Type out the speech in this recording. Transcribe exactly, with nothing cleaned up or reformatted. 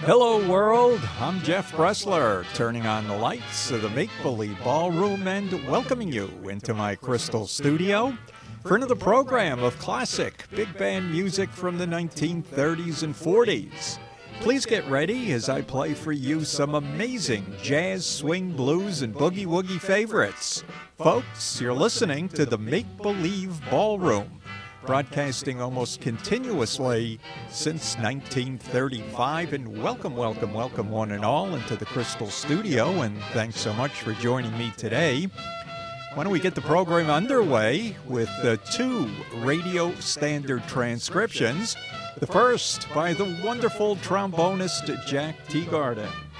Hello, world. I'm Jeff Bressler, turning on the lights of the Make-Believe Ballroom and welcoming you into my crystal studio for another program of classic big band music from the nineteen thirties and forties. Please get ready as I play for you some amazing jazz, swing, blues, and boogie-woogie favorites. Folks, you're listening to the Make-Believe Ballroom, broadcasting almost continuously since nineteen thirty-five. And welcome, welcome, welcome one and all into the Crystal Studio, and thanks so much for joining me today. Why don't we get the program underway with the two radio standard transcriptions. The first by the wonderful trombonist Jack Teagarden.